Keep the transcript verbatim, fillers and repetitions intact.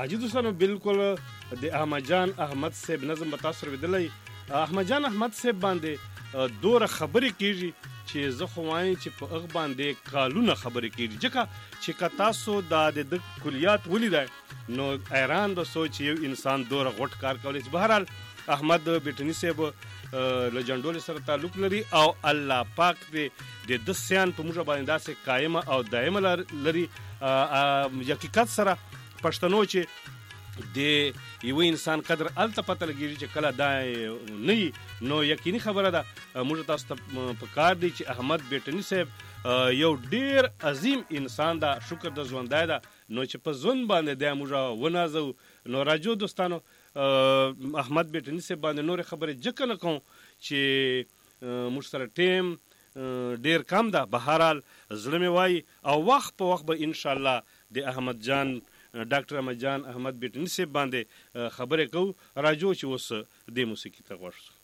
حاجی دوستانو بالکل د احمد جان احمد صاحب نظم به تاسو ورېدلی. احمد جان احمد صاحب باندې دوره خبرې کېږي چې زه خو وایم چې په هغه باندې کالونه خبرې کېږي، ځکه چې که تاسو دا د ده کلیات ولیدئ نو حیران به سو چې یو انسان دوره غوټ کار کولی شي. بهرحال احمد بیټني صاحب له جنډولې سره تعلق لري او الله پاک دې د ده سیان په موږ باندې داسې قایمه او دایمه لري. حقیقت سره پښتنو چې د یو انسان قدر هلته پته لګېږي چې کله دا نه وي، نو یقیني خبره ده موږ تاسو ته په کار دی چې احمد بیټني صاحب یو ډیر عظیم انسان ده، شکر د ژوندی ده، نو چې په ژوند باندې دی موږ ونازو. نو راجو دوستانو احمد بیټني صاحب باندې نورې خبرې ځکه نه کوم چې موږ سره ټیم ډیر کم ده. بهرحال زړه مې وایي او وخت په وخت به انشاءالله د احمد جان ډاکټر احمد جان احمد بیټني صاحب باندې خبرې کوو. راجو چې اوس دې موسیقي ته غوږ شو.